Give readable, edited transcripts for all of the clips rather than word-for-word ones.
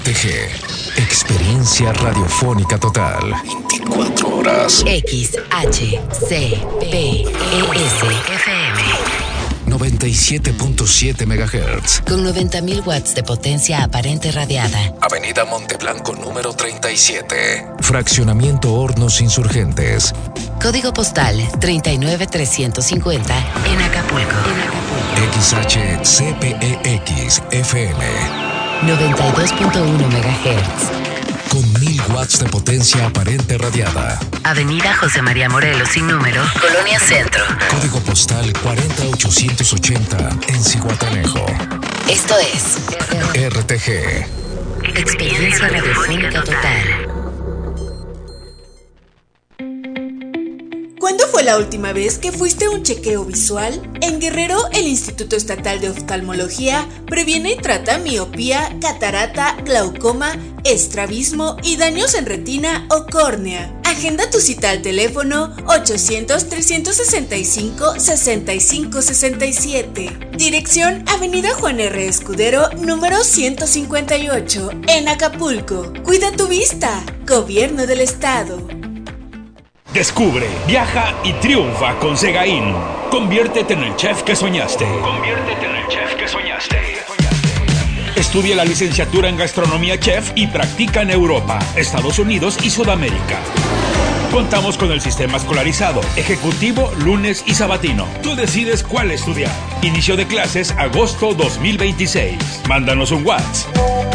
RTG, experiencia radiofónica total. 24 horas. XHCPES-FM 97.7 MHz. con 90.000 watts de potencia aparente radiada. Avenida Monteblanco número 37. Fraccionamiento Hornos Insurgentes. Código postal 39350 en Acapulco. XHCPEX FM 92.1 MHz. con 1000 watts de potencia aparente radiada. Avenida José María Morelos sin número, Colonia Centro. Código postal 40880 en Zihuatanejo. Esto es RTG. Experiencia Radiofónica Total. ¿Cuándo fue la última vez que fuiste a un chequeo visual? En Guerrero, el Instituto Estatal de Oftalmología previene y trata miopía, catarata, glaucoma, estrabismo y daños en retina o córnea. Agenda tu cita al teléfono 800-365-6567. Dirección Avenida Juan R. Escudero, número 158, en Acapulco. Cuida tu vista. Gobierno del Estado. Descubre, viaja y triunfa con Segaín. Conviértete en el chef que soñaste. Estudia la licenciatura en gastronomía chef y practica en Europa, Estados Unidos y Sudamérica. Contamos con el sistema escolarizado, ejecutivo, lunes y sabatino. Tú decides cuál estudiar. Inicio de clases agosto 2026. Mándanos un WhatsApp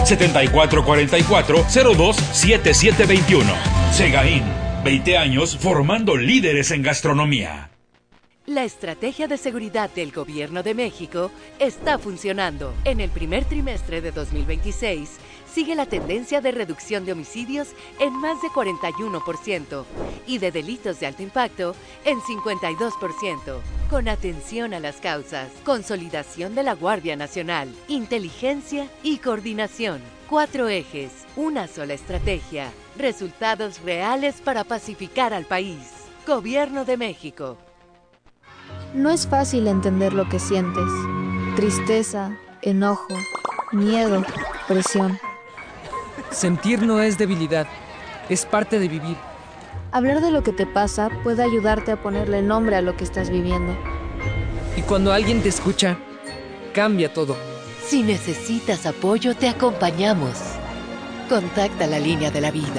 7444-027721. Segaín, 20 años formando líderes en gastronomía. La estrategia de seguridad del Gobierno de México está funcionando. En el primer trimestre de 2026, sigue la tendencia de reducción de homicidios en más de 41% y de delitos de alto impacto en 52%. Con atención a las causas, consolidación de la Guardia Nacional, inteligencia y coordinación. 4 ejes, una sola estrategia, resultados reales para pacificar al país. Gobierno de México. No es fácil entender lo que sientes. Tristeza, enojo, miedo, presión. Sentir no es debilidad, es parte de vivir. Hablar de lo que te pasa puede ayudarte a ponerle nombre a lo que estás viviendo. Y cuando alguien te escucha, cambia todo. Si necesitas apoyo, te acompañamos. Contacta la línea de la vida.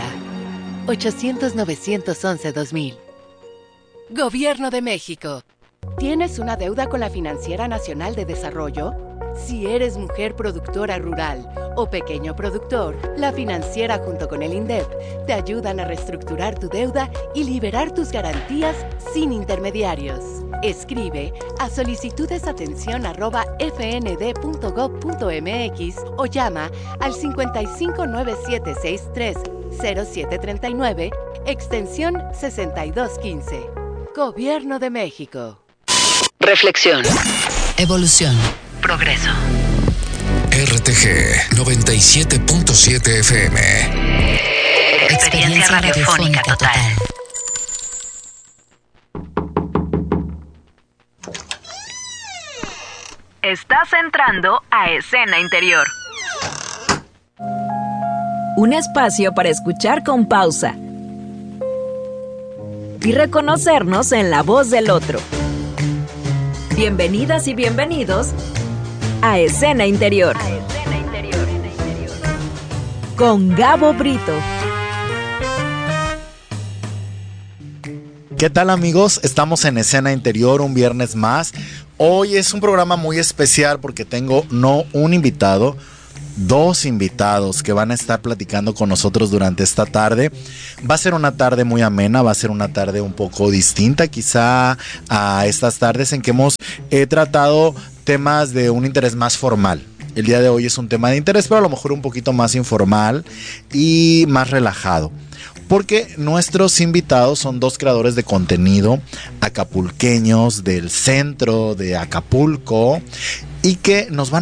800-911-2000. Gobierno de México. ¿Tienes una deuda con la Financiera Nacional de Desarrollo? Si eres mujer productora rural o pequeño productor, la financiera junto con el INDEP te ayudan a reestructurar tu deuda y liberar tus garantías sin intermediarios. Escribe a solicitudesatención@fnd.gov.mx o llama al 5597630739, extensión 6215. Gobierno de México. Reflexión. Evolución. Progreso. RTG 97.7 FM. Experiencia radiofónica total. Estás entrando a Escena Interior. Un espacio para escuchar con pausa y reconocernos en la voz del otro. Bienvenidas y bienvenidos a Escena Interior. Con Gabo Brito. ¿Qué tal, amigos? Estamos en Escena Interior un viernes más. Hoy es un programa muy especial porque tengo no un invitado, 2 invitados que van a estar platicando con nosotros durante esta tarde. Va a ser una tarde muy amena, va a ser una tarde un poco distinta quizá a estas tardes en que hemos tratado temas de un interés más formal. El día de hoy es un tema de interés, pero a lo mejor un poquito más informal y más relajado. Porque nuestros invitados son 2 creadores de contenido acapulqueños del centro de Acapulco y que nos van